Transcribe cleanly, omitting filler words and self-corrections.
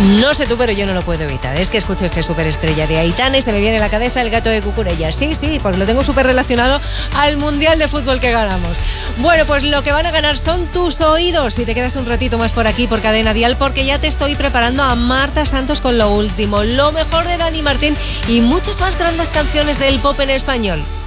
No sé tú, pero yo no lo puedo evitar. Es que escucho este superestrella de Aitana y se me viene a la cabeza el gato de Cucurella. Sí, pues lo tengo súper relacionado al Mundial de Fútbol que ganamos. Bueno, pues lo que van a ganar son tus oídos. Si te quedas un ratito más por aquí, por Cadena Dial, porque ya te estoy preparando a Marta Santos con lo último, lo mejor de Dani Martín y muchas más grandes canciones del pop en español.